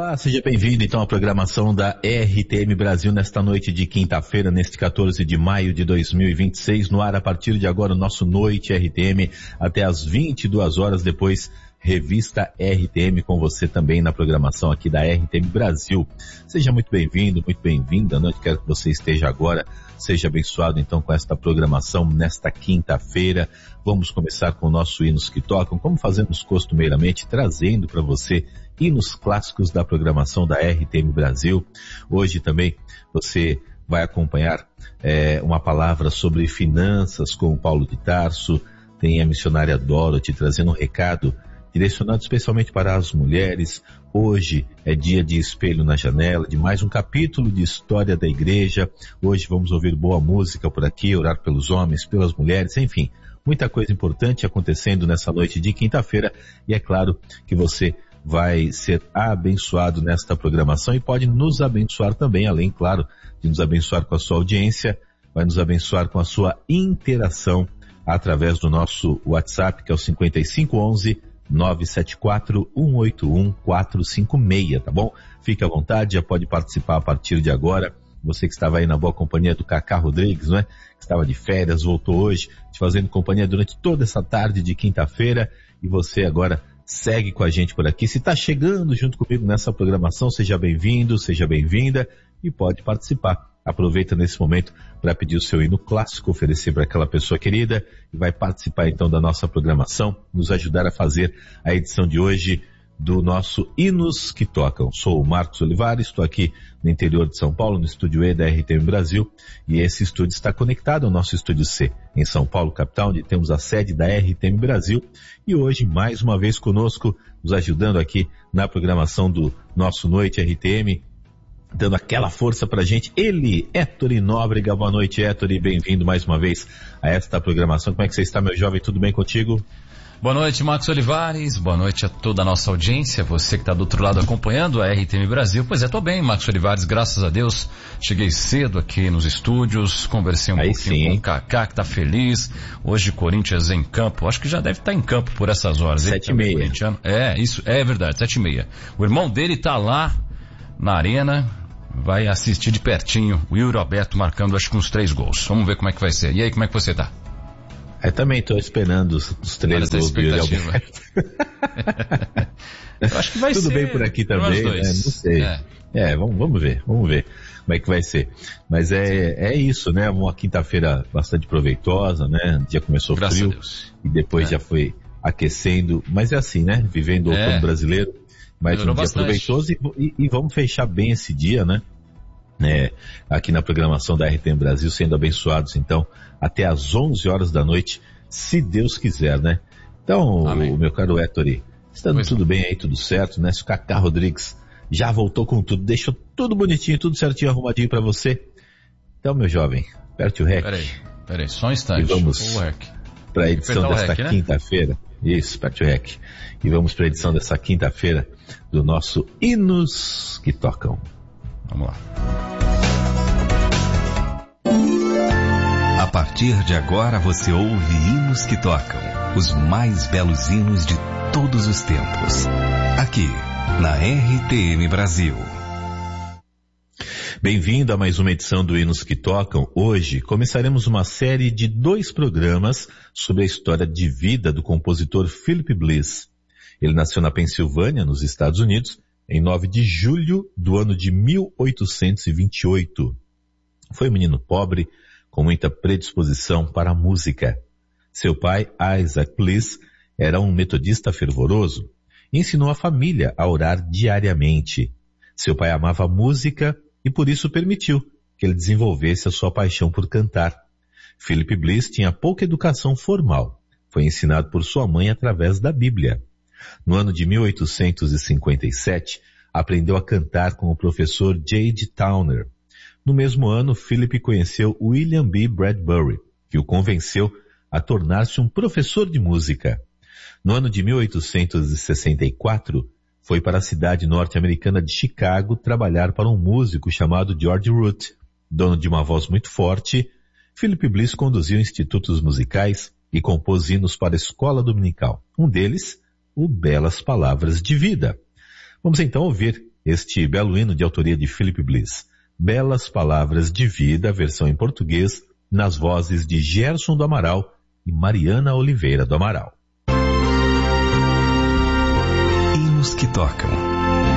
Olá, seja bem-vindo então à programação da RTM Brasil nesta noite de quinta-feira, neste 14 de maio de 2026, no ar a partir de agora o nosso Noite RTM até às 22 horas, depois Revista RTM com você também na programação aqui da RTM Brasil. Seja muito bem-vindo, muito bem-vinda, onde quer que você esteja agora, seja abençoado então com esta programação nesta quinta-feira. Vamos começar com o nosso Hinos que Tocam, como fazemos costumeiramente, trazendo para você hinos clássicos da programação da RTM Brasil. Hoje também você vai acompanhar uma palavra sobre finanças com o Paulo de Tarso, tem a missionária Dorothy trazendo um recado direcionado especialmente para as mulheres. Hoje é dia de Espelho na Janela, de mais um capítulo de história da igreja. Hoje vamos ouvir boa música por aqui, orar pelos homens, pelas mulheres, enfim, muita coisa importante acontecendo nessa noite de quinta-feira, e é claro que você vai ser abençoado nesta programação e pode nos abençoar também, além, claro, de nos abençoar com a sua audiência, vai nos abençoar com a sua interação através do nosso WhatsApp, que é o 5511-974-181-456, tá bom? Fique à vontade, já pode participar a partir de agora. Você que estava aí na boa companhia do Cacá Rodrigues, não é? Que estava de férias, voltou hoje, te fazendo companhia durante toda essa tarde de quinta-feira, e você agora segue com a gente por aqui. Se está chegando junto comigo nessa programação, seja bem-vindo, seja bem-vinda e pode participar. Aproveita nesse momento para pedir o seu hino clássico, oferecer para aquela pessoa querida e vai participar então da nossa programação, nos ajudar a fazer a edição de hoje do nosso Hinos que Tocam. Sou o Marcos Olivares, estou aqui no interior de São Paulo, no estúdio E da RTM Brasil, e esse estúdio está conectado ao nosso estúdio C, em São Paulo, capital, onde temos a sede da RTM Brasil, e hoje, mais uma vez conosco, nos ajudando aqui na programação do nosso Noite RTM, dando aquela força pra gente, ele, Héctor Nóbrega. Boa noite, Héctor, e bem-vindo mais uma vez a esta programação. Como é que você está, meu jovem? Tudo bem contigo? Boa noite, Marcos Olivares, boa noite a toda a nossa audiência, você que está do outro lado acompanhando a RTM Brasil. Pois é, tô bem, Marcos Olivares, graças a Deus. Cheguei cedo aqui nos estúdios, conversei um pouquinho com o Kaká, que tá feliz. Hoje Corinthians em campo, acho que já deve estar em campo por essas horas. 7h30. É, isso, é verdade, 7h30. O irmão dele tá lá na arena, vai assistir de pertinho o Yuri Alberto marcando acho que uns 3 gols. Vamos ver como é que vai ser. E aí, como é que você tá? Eu também estou esperando os 3 gols do Yuri Alberto. Eu acho que vai Tudo ser bem por aqui também, né? Não sei. Vamos ver como é que vai ser. Mas é isso, né? Uma quinta-feira bastante proveitosa, né? O dia começou graças frio a Deus. E depois já foi aquecendo. Mas é assim, né? Vivendo o outono brasileiro, mais um dia proveitoso e vamos fechar bem esse dia, né? Aqui na programação da RTM Brasil, sendo abençoados então até às 11 horas da noite, se Deus quiser, né? Então, o meu caro Héctor, estando tudo bem aí, tudo certo, né? Se o Cacá Rodrigues já voltou com tudo, deixou tudo bonitinho, tudo certinho, arrumadinho pra você. Então, meu jovem, aperte o REC. Peraí, só um instante. E vamos pra edição desta quinta-feira. Isso, aperte o REC. E vamos pra edição dessa quinta-feira do nosso Hinos que Tocam. Vamos lá. A partir de agora você ouve Hinos que Tocam, os mais belos hinos de todos os tempos, aqui na RTM Brasil. Bem-vindo a mais uma edição do Hinos que Tocam. Hoje começaremos uma série de 2 programas sobre a história de vida do compositor Philip Bliss. Ele nasceu na Pensilvânia, nos Estados Unidos, em 9 de julho do ano de 1828. Foi um menino pobre, com muita predisposição para a música. Seu pai, Isaac Bliss, era um metodista fervoroso e ensinou a família a orar diariamente. Seu pai amava a música e por isso permitiu que ele desenvolvesse a sua paixão por cantar. Philip Bliss tinha pouca educação formal. Foi ensinado por sua mãe através da Bíblia. No ano de 1857, aprendeu a cantar com o professor J.D. Towner. No mesmo ano, Philip conheceu William B. Bradbury, que o convenceu a tornar-se um professor de música. No ano de 1864, foi para a cidade norte-americana de Chicago trabalhar para um músico chamado George Root. Dono de uma voz muito forte, Philip Bliss conduziu institutos musicais e compôs hinos para a escola dominical. Um deles, o Belas Palavras de Vida. Vamos então ouvir este belo hino de autoria de Philip Bliss. Belas Palavras de Vida, versão em português, nas vozes de Gerson do Amaral e Mariana Oliveira do Amaral. Hinos que tocam.